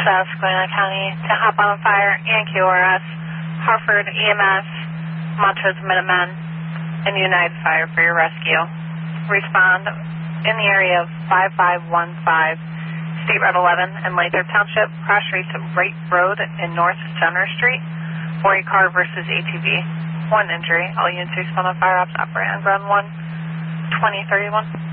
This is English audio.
Susquehanna County to hop on fire and QRS, Hartford EMS, Montrose Minutemen, and United Fire for your rescue. Respond in the area of 5515 State Route 11 in Lathrop Township, crash rate of Wright Road in North Center Street, for a car versus ATV. One injury. All units respond on fire ops operate on ground 1, 2031.